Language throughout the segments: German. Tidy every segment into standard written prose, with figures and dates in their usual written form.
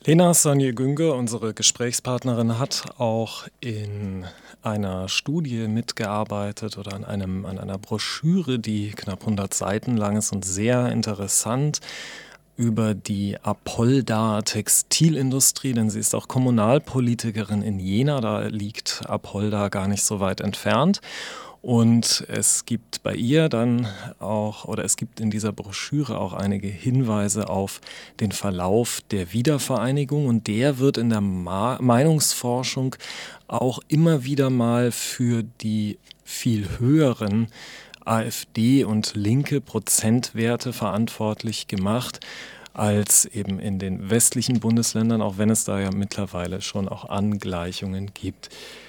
Lena Sanje-Günge, unsere Gesprächspartnerin, hat auch in einer Studie mitgearbeitet oder an einer Broschüre, die knapp 100 Seiten lang ist und sehr interessant über die Apolda Textilindustrie, denn sie ist auch Kommunalpolitikerin in Jena, da liegt Apolda gar nicht so weit entfernt. Und es gibt bei ihr dann auch, oder es gibt in dieser Broschüre auch einige Hinweise auf den Verlauf der Wiedervereinigung. Und der wird in der Meinungsforschung auch immer wieder mal für die viel höheren AfD und linke Prozentwerte verantwortlich gemacht als eben in den westlichen Bundesländern, auch wenn es da ja mittlerweile schon auch Angleichungen gibt.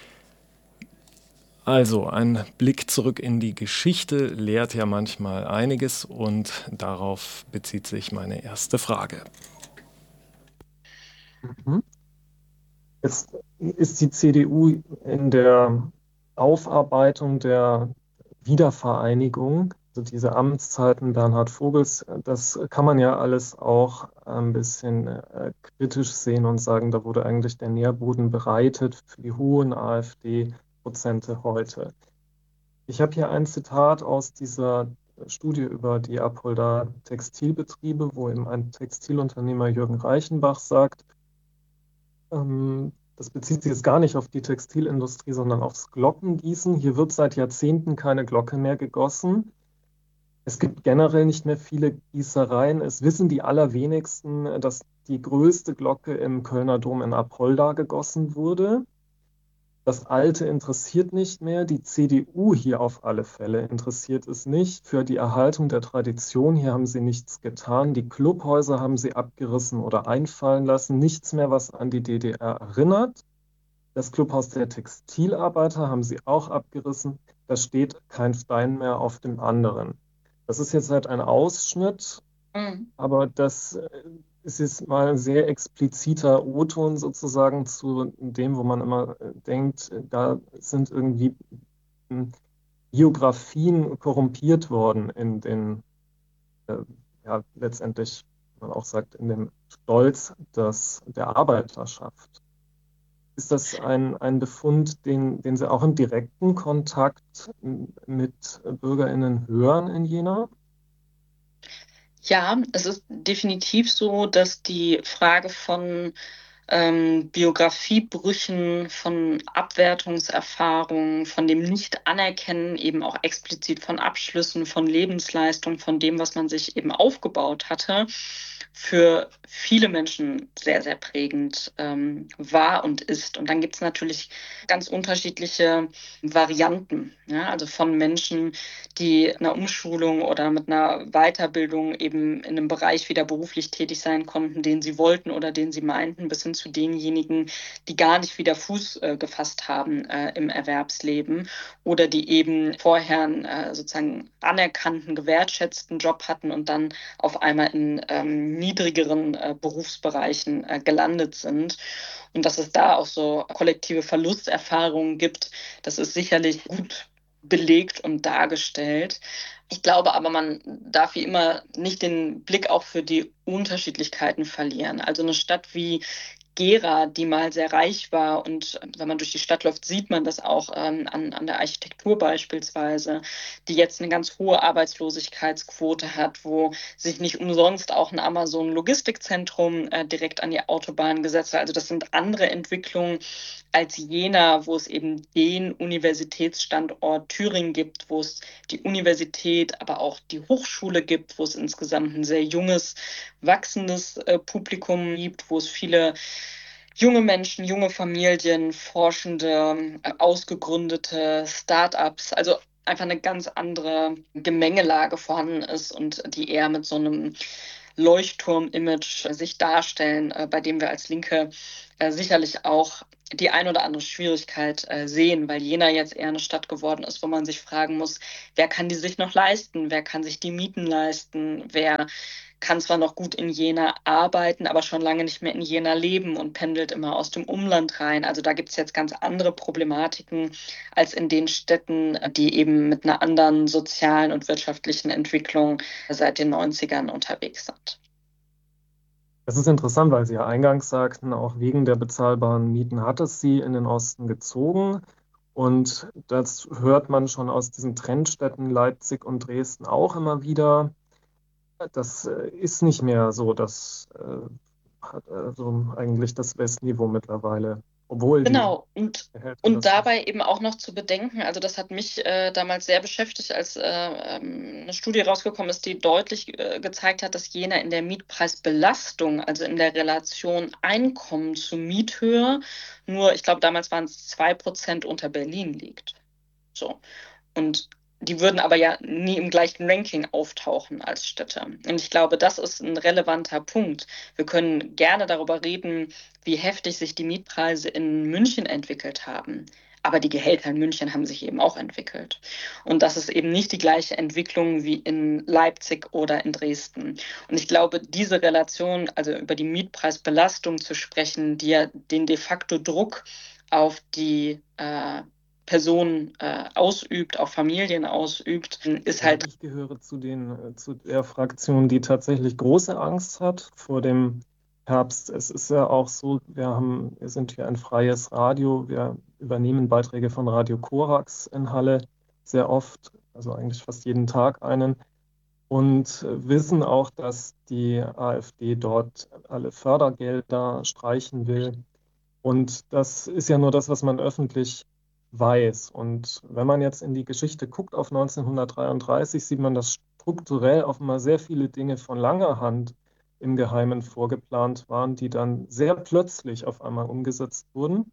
Also ein Blick zurück in die Geschichte lehrt ja manchmal einiges und darauf bezieht sich meine erste Frage. Mhm. Jetzt ist die CDU in der Aufarbeitung der Wiedervereinigung, also diese Amtszeiten Bernhard Vogels, das kann man ja alles auch ein bisschen kritisch sehen und sagen, da wurde eigentlich der Nährboden bereitet für die hohen AfD-Prozente heute. Ich habe hier ein Zitat aus dieser Studie über die Apolda Textilbetriebe, wo eben ein Textilunternehmer Jürgen Reichenbach sagt, das bezieht sich jetzt gar nicht auf die Textilindustrie, sondern aufs Glockengießen. Hier wird seit Jahrzehnten keine Glocke mehr gegossen. Es gibt generell nicht mehr viele Gießereien. Es wissen die allerwenigsten, dass die größte Glocke im Kölner Dom in Apolda gegossen wurde. Das Alte interessiert nicht mehr. Die CDU hier auf alle Fälle interessiert es nicht. Für die Erhaltung der Tradition hier haben sie nichts getan. Die Clubhäuser haben sie abgerissen oder einfallen lassen. Nichts mehr, was an die DDR erinnert. Das Clubhaus der Textilarbeiter haben sie auch abgerissen. Da steht kein Stein mehr auf dem anderen. Das ist jetzt halt ein Ausschnitt, Mhm. aber das ist jetzt mal ein sehr expliziter O-Ton sozusagen zu dem, wo man immer denkt, da sind irgendwie Biografien korrumpiert worden in den, äh, ja, letztendlich, wie man auch sagt, in dem Stolz der Arbeiterschaft. Ist das ein Befund, den Sie auch im direkten Kontakt mit BürgerInnen hören in Jena? Ja, es ist definitiv so, dass die Frage von Biografiebrüchen, von Abwertungserfahrungen, von dem Nicht-Anerkennen eben auch explizit von Abschlüssen, von Lebensleistung, von dem, was man sich eben aufgebaut hatte, für viele Menschen sehr, sehr prägend war und ist. Und dann gibt es natürlich ganz unterschiedliche Varianten, ja? Also von Menschen, die einer Umschulung oder mit einer Weiterbildung eben in einem Bereich wieder beruflich tätig sein konnten, den sie wollten oder den sie meinten, bis hin zu denjenigen, die gar nicht wieder Fuß gefasst haben im Erwerbsleben oder die eben vorher einen sozusagen anerkannten, gewertschätzten Job hatten und dann auf einmal in niedrigeren Berufsbereichen gelandet sind. Und dass es da auch so kollektive Verlusterfahrungen gibt, das ist sicherlich gut belegt und dargestellt. Ich glaube aber, man darf wie immer nicht den Blick auch für die Unterschiedlichkeiten verlieren. Also eine Stadt wie Gera, die mal sehr reich war und wenn man durch die Stadt läuft, sieht man das auch an der Architektur beispielsweise, die jetzt eine ganz hohe Arbeitslosigkeitsquote hat, wo sich nicht umsonst auch ein Amazon-Logistikzentrum direkt an die Autobahn gesetzt hat. Also das sind andere Entwicklungen als Jena, wo es eben den Universitätsstandort Thüringen gibt, wo es die Universität, aber auch die Hochschule gibt, wo es insgesamt ein sehr junges, wachsendes Publikum gibt, wo es viele junge Menschen, junge Familien, Forschende, ausgegründete Start-ups, also einfach eine ganz andere Gemengelage vorhanden ist und die eher mit so einem Leuchtturm-Image sich darstellen, bei dem wir als Linke sicherlich auch die ein oder andere Schwierigkeit sehen, weil Jena jetzt eher eine Stadt geworden ist, wo man sich fragen muss, wer kann die sich noch leisten, wer kann sich die Mieten leisten, wer kann zwar noch gut in Jena arbeiten, aber schon lange nicht mehr in Jena leben und pendelt immer aus dem Umland rein. Also da gibt es jetzt ganz andere Problematiken als in den Städten, die eben mit einer anderen sozialen und wirtschaftlichen Entwicklung seit den 90ern unterwegs sind. Das ist interessant, weil Sie ja eingangs sagten, auch wegen der bezahlbaren Mieten hat es Sie in den Osten gezogen. Und das hört man schon aus diesen Trendstädten Leipzig und Dresden auch immer wieder. Das ist nicht mehr so, das hat also eigentlich das Westniveau mittlerweile, obwohl die Genau, Gehälter und das nicht. dabei eben auch noch zu bedenken, also das hat mich damals sehr beschäftigt, als eine Studie rausgekommen ist, die deutlich gezeigt hat, dass jener in der Mietpreisbelastung, also in der Relation Einkommen zu Miethöhe, nur, ich glaube, damals waren es 2% unter Berlin liegt. So. Und die würden aber ja nie im gleichen Ranking auftauchen als Städte. Und ich glaube, das ist ein relevanter Punkt. Wir können gerne darüber reden, wie heftig sich die Mietpreise in München entwickelt haben. Aber die Gehälter in München haben sich eben auch entwickelt. Und das ist eben nicht die gleiche Entwicklung wie in Leipzig oder in Dresden. Und ich glaube, diese Relation, also über die Mietpreisbelastung zu sprechen, die ja den de facto Druck auf die Personen ausübt, auch Familien ausübt, ist Also halt. ich gehöre zu der Fraktion, die tatsächlich große Angst hat vor dem Herbst. Es ist ja auch so, wir sind hier ein freies Radio, wir übernehmen Beiträge von Radio Korax in Halle sehr oft, also eigentlich fast jeden Tag einen, und wissen auch, dass die AfD dort alle Fördergelder streichen will. Und das ist ja nur das, was man öffentlich weiß. Und wenn man jetzt in die Geschichte guckt auf 1933, sieht man, dass strukturell auf einmal sehr viele Dinge von langer Hand im Geheimen vorgeplant waren, die dann sehr plötzlich auf einmal umgesetzt wurden.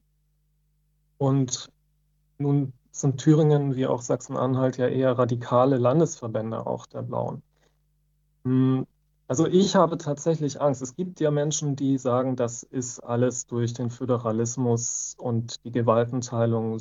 Und nun sind Thüringen wie auch Sachsen-Anhalt ja eher radikale Landesverbände auch der Blauen. Hm, Also ich habe tatsächlich Angst. Es gibt ja Menschen, die sagen, das ist alles durch den Föderalismus und die Gewaltenteilung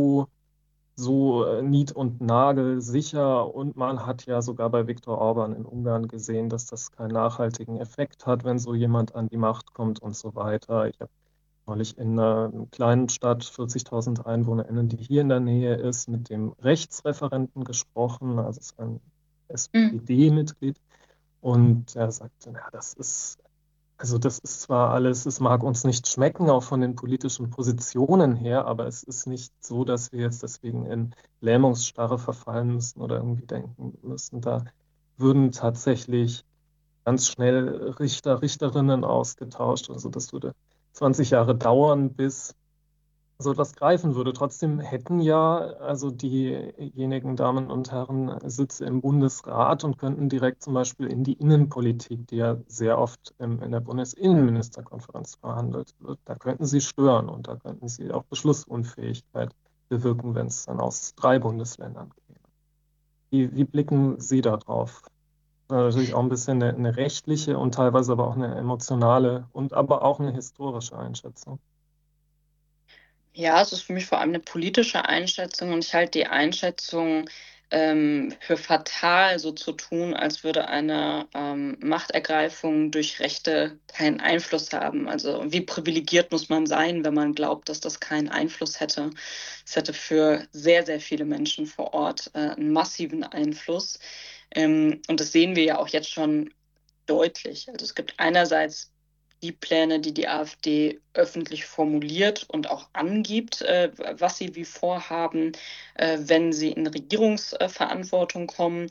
so nied- und nagelsicher. Und man hat ja sogar bei Viktor Orban in Ungarn gesehen, dass das keinen nachhaltigen Effekt hat, wenn so jemand an die Macht kommt und so weiter. Ich habe neulich in einer kleinen Stadt, 40.000 EinwohnerInnen, die hier in der Nähe ist, mit dem Rechtsreferenten gesprochen. Also es ist ein SPD-Mitglied. Und er sagte, ja, das ist zwar alles, es mag uns nicht schmecken, auch von den politischen Positionen her, aber es ist nicht so, dass wir jetzt deswegen in Lähmungsstarre verfallen müssen oder irgendwie denken müssen. Da würden tatsächlich ganz schnell Richterinnen ausgetauscht. Also das würde 20 Jahre dauern, bis so etwas greifen würde. Trotzdem hätten ja also diejenigen Damen und Herren Sitze im Bundesrat und könnten direkt zum Beispiel in die Innenpolitik, die ja sehr oft in der Bundesinnenministerkonferenz verhandelt wird, da könnten sie stören und da könnten sie auch Beschlussunfähigkeit bewirken, wenn es dann aus 3 Bundesländern käme. Wie blicken Sie da drauf? Natürlich auch ein bisschen eine rechtliche und teilweise aber auch eine emotionale und aber auch eine historische Einschätzung. Ja, es ist für mich vor allem eine politische Einschätzung und ich halte die Einschätzung für fatal, so zu tun, als würde eine Machtergreifung durch Rechte keinen Einfluss haben. Also wie privilegiert muss man sein, wenn man glaubt, dass das keinen Einfluss hätte? Es hätte für sehr, sehr viele Menschen vor Ort einen massiven Einfluss. Und das sehen wir ja auch jetzt schon deutlich. Also es gibt einerseits die Pläne, die die AfD öffentlich formuliert und auch angibt, was sie wie vorhaben, wenn sie in Regierungsverantwortung kommen.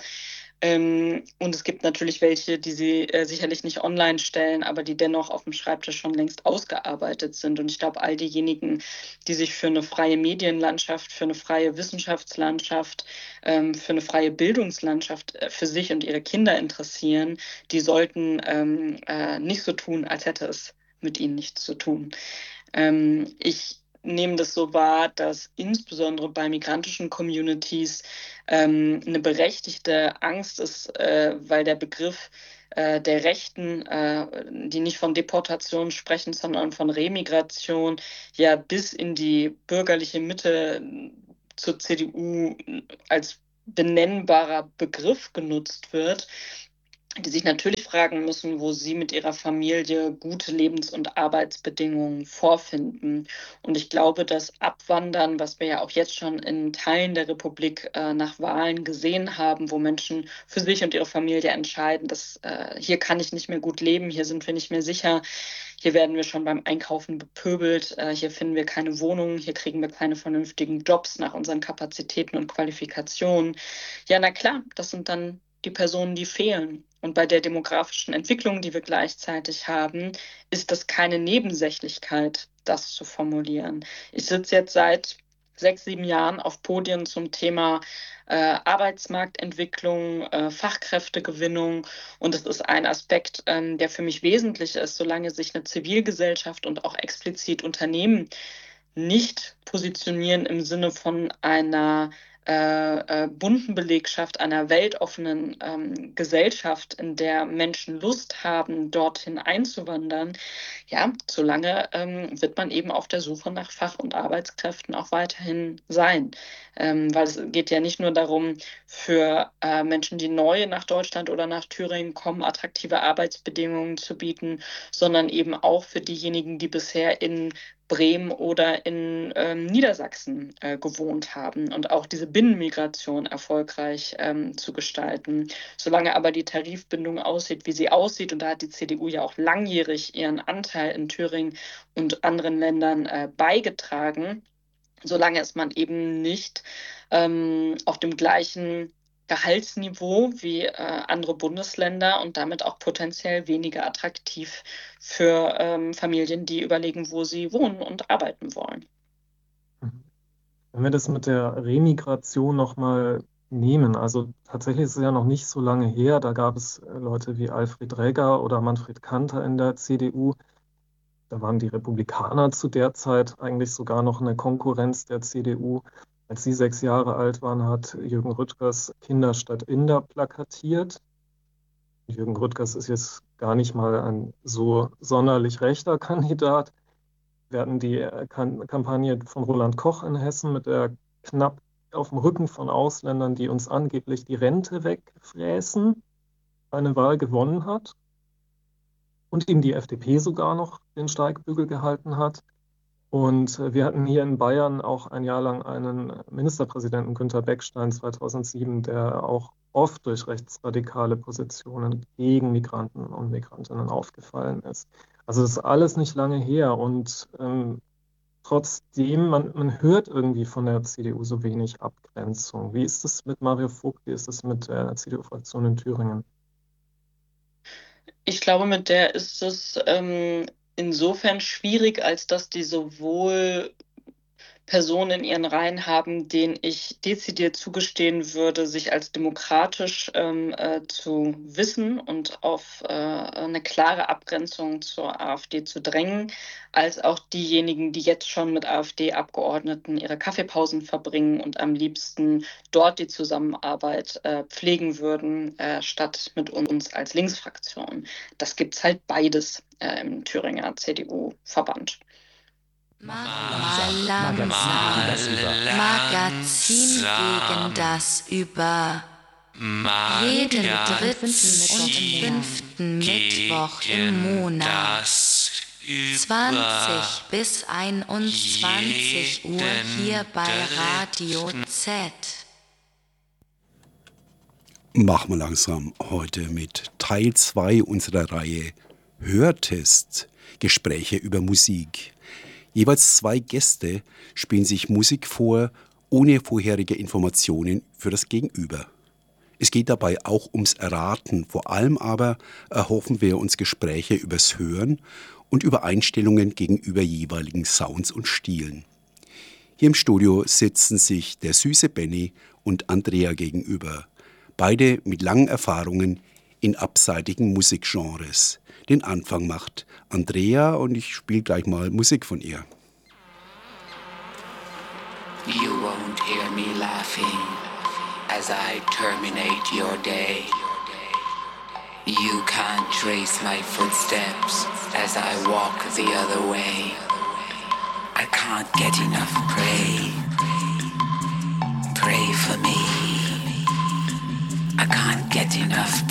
Und es gibt natürlich welche, die sie sicherlich nicht online stellen, aber die dennoch auf dem Schreibtisch schon längst ausgearbeitet sind. Und ich glaube, all diejenigen, die sich für eine freie Medienlandschaft, für eine freie Wissenschaftslandschaft, für eine freie Bildungslandschaft für sich und ihre Kinder interessieren, die sollten nicht so tun, als hätte es mit ihnen nichts zu tun. Ich nehme das so wahr, dass insbesondere bei migrantischen Communities eine berechtigte Angst ist, weil der Begriff der Rechten, die nicht von Deportation sprechen, sondern von Remigration, ja bis in die bürgerliche Mitte zur CDU als benennbarer Begriff genutzt wird, die sich natürlich nachfragen müssen, wo sie mit ihrer Familie gute Lebens- und Arbeitsbedingungen vorfinden. Und ich glaube, das Abwandern, was wir ja auch jetzt schon in Teilen der Republik nach Wahlen gesehen haben, wo Menschen für sich und ihre Familie entscheiden, dass hier kann ich nicht mehr gut leben, hier sind wir nicht mehr sicher, hier werden wir schon beim Einkaufen bepöbelt, hier finden wir keine Wohnung, hier kriegen wir keine vernünftigen Jobs nach unseren Kapazitäten und Qualifikationen. Ja, na klar, das sind dann die Personen, die fehlen. Und bei der demografischen Entwicklung, die wir gleichzeitig haben, ist das keine Nebensächlichkeit, das zu formulieren. Ich sitze jetzt seit 6, 7 Jahren auf Podien zum Thema Arbeitsmarktentwicklung, Fachkräftegewinnung. Und es ist ein Aspekt, der für mich wesentlich ist, solange sich eine Zivilgesellschaft und auch explizit Unternehmen nicht positionieren im Sinne von einer bunten Belegschaft, einer weltoffenen Gesellschaft, in der Menschen Lust haben, dorthin einzuwandern, ja, solange wird man eben auf der Suche nach Fach- und Arbeitskräften auch weiterhin sein. Weil es geht ja nicht nur darum, für Menschen, die neu nach Deutschland oder nach Thüringen kommen, attraktive Arbeitsbedingungen zu bieten, sondern eben auch für diejenigen, die bisher in Bremen oder in Niedersachsen gewohnt haben und auch diese Binnenmigration erfolgreich zu gestalten. Solange aber die Tarifbindung aussieht, wie sie aussieht, und da hat die CDU ja auch langjährig ihren Anteil in Thüringen und anderen Ländern beigetragen, solange ist man eben nicht auf dem gleichen Gehaltsniveau wie andere Bundesländer und damit auch potenziell weniger attraktiv für Familien, die überlegen, wo sie wohnen und arbeiten wollen. Wenn wir das mit der Remigration nochmal nehmen, also tatsächlich ist es ja noch nicht so lange her, da gab es Leute wie Alfred Regger oder Manfred Kanter in der CDU. Da waren die Republikaner zu der Zeit eigentlich sogar noch eine Konkurrenz der CDU. Als sie 6 Jahre alt waren, hat Jürgen Rüttgers Kinder statt Inder plakatiert. Jürgen Rüttgers ist jetzt gar nicht mal ein so sonderlich rechter Kandidat. Wir hatten die Kampagne von Roland Koch in Hessen mit der knapp auf dem Rücken von Ausländern, die uns angeblich die Rente wegfräßen, eine Wahl gewonnen hat und ihm die FDP sogar noch den Steigbügel gehalten hat. Und wir hatten hier in Bayern auch ein Jahr lang einen Ministerpräsidenten, Günther Beckstein, 2007, der auch oft durch rechtsradikale Positionen gegen Migranten und Migrantinnen aufgefallen ist. Also das ist alles nicht lange her und trotzdem, man hört irgendwie von der CDU so wenig Abgrenzung. Wie ist das mit Mario Vogt, wie ist das mit der CDU-Fraktion in Thüringen? Ich glaube, mit der ist es insofern schwierig, als dass die sowohl Personen in ihren Reihen haben, denen ich dezidiert zugestehen würde, sich als demokratisch zu wissen und auf eine klare Abgrenzung zur AfD zu drängen, als auch diejenigen, die jetzt schon mit AfD-Abgeordneten ihre Kaffeepausen verbringen und am liebsten dort die Zusammenarbeit pflegen würden, statt mit uns als Linksfraktion. Das gibt's halt beides im Thüringer CDU-Verband. Magazin gegen das über jeden 3. und 5. Mittwoch im Monat 20 bis 21 Uhr hier bei Radio Z. Machen wir langsam heute mit Teil 2 unserer Reihe Hörtest, Gespräche über Musik. Jeweils 2 Gäste spielen sich Musik vor, ohne vorherige Informationen für das Gegenüber. Es geht dabei auch ums Erraten, vor allem aber erhoffen wir uns Gespräche übers Hören und über Einstellungen gegenüber jeweiligen Sounds und Stilen. Hier im Studio sitzen sich der süße Benny und Andrea gegenüber, beide mit langen Erfahrungen in abseitigen Musikgenres. Den Anfang macht Andrea und ich spiele gleich mal Musik von ihr. You won't hear me laughing as I terminate your day. You can't trace my footsteps as I walk the other way. I can't get enough pray. Pray for me. I can't get enough